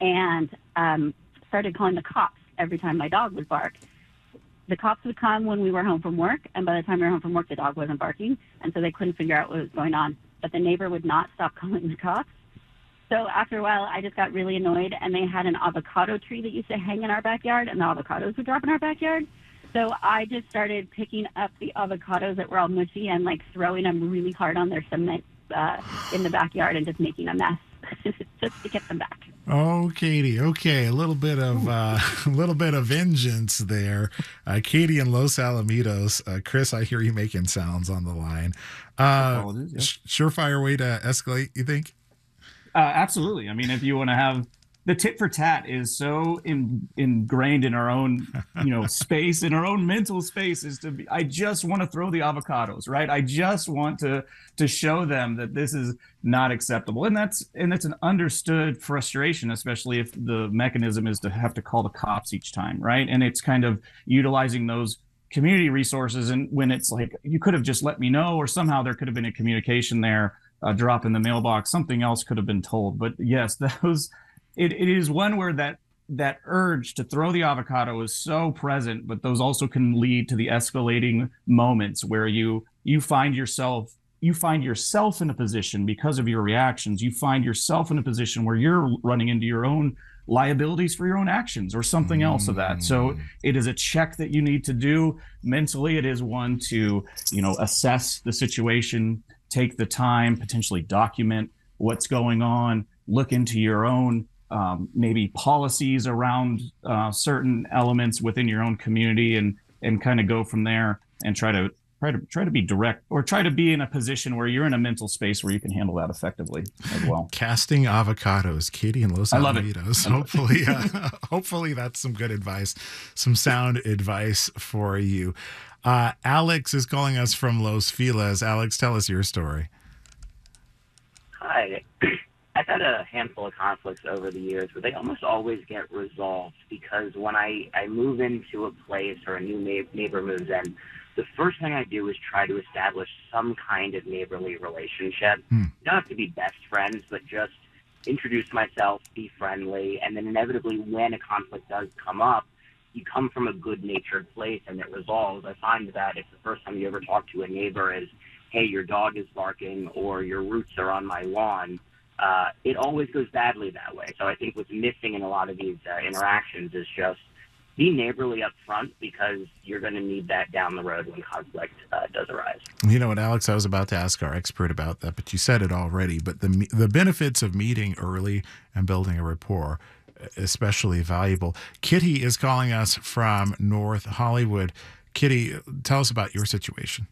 and started calling the cops every time my dog would bark. The cops would come when we were home from work, and by the time we were home from work, the dog wasn't barking, and so they couldn't figure out what was going on. But the neighbor would not stop calling the cops. So after a while, I just got really annoyed, and they had an avocado tree that used to hang in our backyard, and the avocados would drop in our backyard. So I just started picking up the avocados that were all mushy and like throwing them really hard on their cement in the backyard and just making a mess just to get them back. Oh, Katie. Okay, a little bit of vengeance there. Katie in Los Alamitos. Chris, I hear you making sounds on the line. Surefire way to escalate, you think? Absolutely. I mean, if you want to have the tit for tat is so ingrained in our own, space, in our own mental space, is to be, I just want to throw the avocados, right? I just want to show them that this is not acceptable. And that's an understood frustration, especially if the mechanism is to have to call the cops each time, right? And it's kind of utilizing those community resources. And when it's like, you could have just let me know, or somehow there could have been a communication there, a drop in the mailbox, something else could have been told. But yes, it is one where that urge to throw the avocado is so present, but those also can lead to the escalating moments where you find yourself in a position, because of your reactions, you find yourself in a position where you're running into your own liabilities for your own actions or something else of that. So it is a check that you need to do mentally. It is one to, assess the situation, take the time, potentially document what's going on, look into your own maybe policies around certain elements within your own community, and kind of go from there and try to be direct, or try to be in a position where you're in a mental space where you can handle that effectively as well. Casting avocados, Katie and Los Alamitos. Hopefully that's some good advice, some sound advice for you. Alex is calling us from Los Feliz. Alex, tell us your story. Hi. I've had a handful of conflicts over the years, but they almost always get resolved, because when I move into a place or a new neighbor moves in, the first thing I do is try to establish some kind of neighborly relationship. You don't have to be best friends, but just introduce myself, be friendly, and then inevitably when a conflict does come up, you come from a good-natured place and it resolves. I find that if the first time you ever talk to a neighbor is, hey, your dog is barking or your roots are on my lawn, it always goes badly that way. So I think what's missing in a lot of these interactions is just be neighborly up front, because you're going to need that down the road when conflict does arise. You know what, Alex, I was about to ask our expert about that, but you said it already. But the benefits of meeting early and building a rapport, especially valuable. Kitty is calling us from North Hollywood. Kitty, tell us about your situation.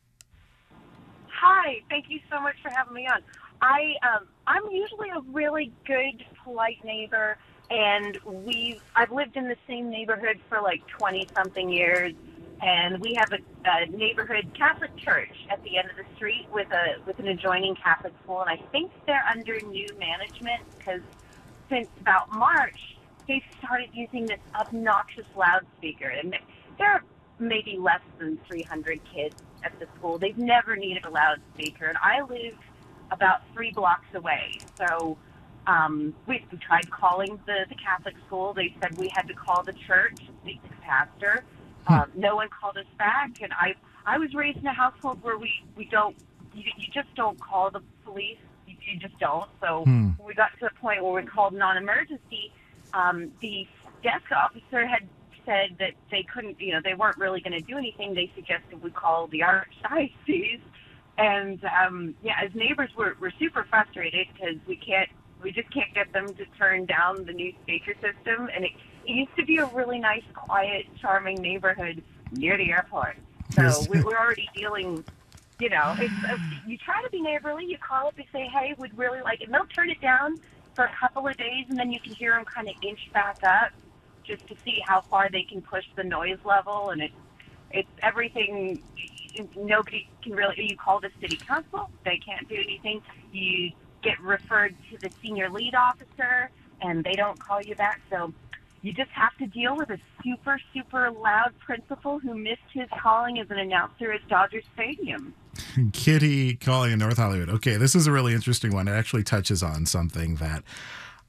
Hi, thank you so much for having me on. I'm usually a really good, polite neighbor, and I've lived in the same neighborhood for like 20-something years, and we have a neighborhood Catholic church at the end of the street with an adjoining Catholic school, and I think they're under new management, because since about March, they started using this obnoxious loudspeaker, and there are maybe less than 300 kids at the school. They've never needed a loudspeaker, and I live about 3 blocks away. So we tried calling the Catholic school. They said we had to call the church, speak to the pastor. No one called us back, and I was raised in a household where we don't, you just don't call the police. You just don't. So when we got to the point where we called non-emergency, the desk officer had said that they couldn't, they weren't really going to do anything. They suggested we call the archdiocese. And as neighbors, we're super frustrated because we just can't get them to turn down the new speaker system. And it used to be a really nice, quiet, charming neighborhood near the airport. So we're already dealing, you try to be neighborly. You call up, you say, hey, we'd really like it. And they'll turn it down for a couple of days, and then you can hear them kind of inch back up just to see how far they can push the noise level. And it's everything. Nobody can really, you call the city council, they can't do anything. You get referred to the senior lead officer, and they don't call you back. So you just have to deal with a super, super loud principal who missed his calling as an announcer at Dodger Stadium. Kitty calling in North Hollywood. Okay, this is a really interesting one. It actually touches on something that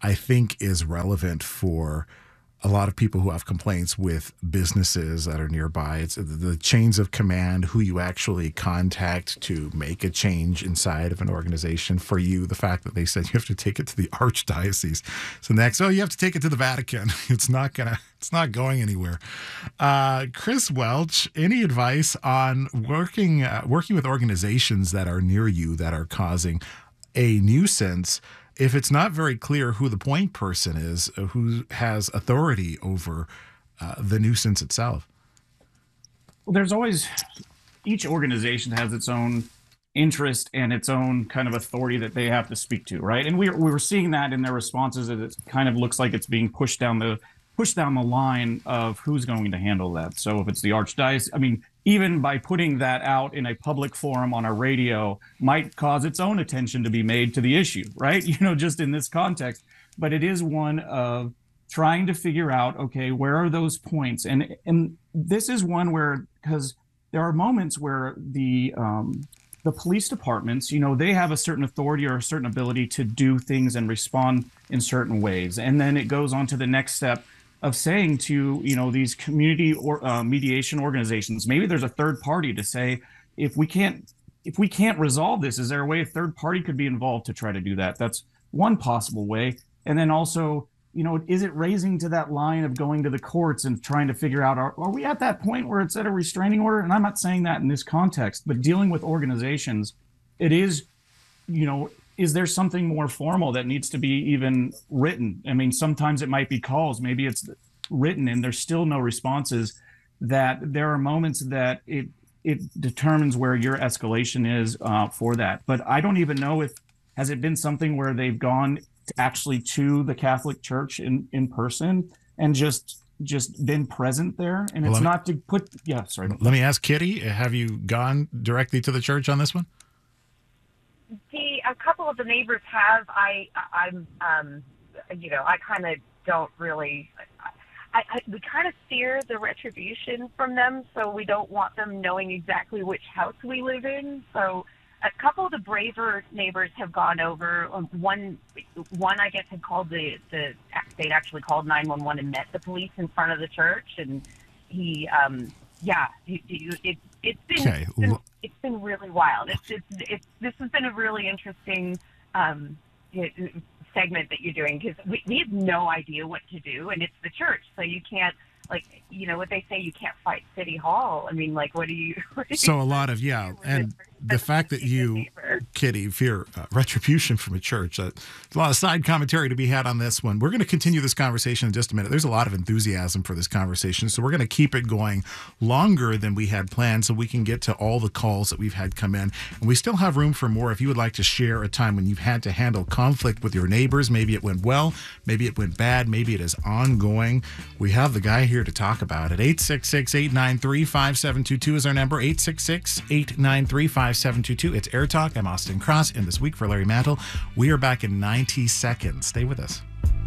I think is relevant for a lot of people who have complaints with businesses that are nearby. It's the chains of command, who you actually contact to make a change inside of an organization. For you, the fact that they said you have to take it to the archdiocese. So next, you have to take it to the Vatican. It's not going anywhere. Chris Welch, any advice on working with organizations that are near you that are causing a nuisance? If it's not very clear who the point person is, who has authority over the nuisance itself. Well, there's always, each organization has its own interest and its own kind of authority that they have to speak to, right? And we were seeing that in their responses, that it kind of looks like it's being pushed down the line of who's going to handle that. So if it's the archdiocese, I mean, even by putting that out in a public forum on a radio might cause its own attention to be made to the issue, right? Just in this context. But it is one of trying to figure out, okay, where are those points? And this is one where, because there are moments where the police departments, they have a certain authority or a certain ability to do things and respond in certain ways. And then it goes on to the next step of saying to, these community or mediation organizations, maybe there's a third party to say, if we can't resolve this, is there a way a third party could be involved to try to do that? That's one possible way. And then also, is it raising to that line of going to the courts and trying to figure out, are we at that point where it's at a restraining order? And I'm not saying that in this context, but dealing with organizations, it is, is there something more formal that needs to be even written? I mean, sometimes it might be calls, maybe it's written and there's still no responses, that there are moments that it determines where your escalation is for that. But I don't even know has it been something where they've gone actually to the Catholic Church in person and just been present there? And it's not to put, sorry. Let me ask Kitty, have you gone directly to the church on this one? A couple of the neighbors have. I'm I kind of don't really. We kind of fear the retribution from them, so we don't want them knowing exactly which house we live in. So a couple of the braver neighbors have gone over. One I guess had called they'd actually called 911 and met the police in front of the church, and he it's been really wild. This has been a really interesting segment that you're doing, because we have no idea what to do, and it's the church, so you can't, what they say, you can't fight City Hall. I mean, what do you? So a lot of and the fact that you, Kitty, fear retribution from a church. There's a lot of side commentary to be had on this one. We're going to continue this conversation in just a minute. There's a lot of enthusiasm for this conversation, so we're going to keep it going longer than we had planned so we can get to all the calls that we've had come in. And we still have room for more. If you would like to share a time when you've had to handle conflict with your neighbors, maybe it went well, maybe it went bad, maybe it is ongoing, we have the guy here to talk about it. 866-893-5722 is our number. 866-893-5722. It's Air Talk. I'm Austin Cross, and this week for Larry Mantle, we are back in 90 seconds. Stay with us.